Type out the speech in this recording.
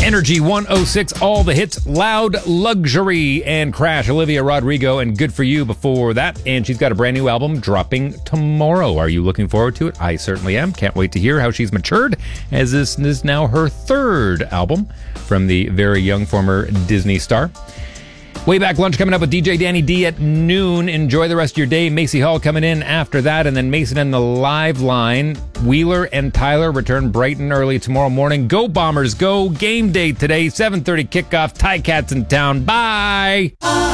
Energy 106, all the hits, Loud Luxury and Crash, Olivia Rodrigo, and Good For You before that. And she's got a brand new album dropping tomorrow. Are you looking forward to it? I certainly am. Can't wait to hear how she's matured, as this is now her third album from the very young former Disney star. Way Back Lunch coming up with DJ Danny D at noon. Enjoy the rest of your day. Macy Hall coming in after that, and then Mason and the Live Line. Wheeler and Tyler return bright and early tomorrow morning. Go Bombers, go. Game day today, 7:30 kickoff. Ticats in town. Bye.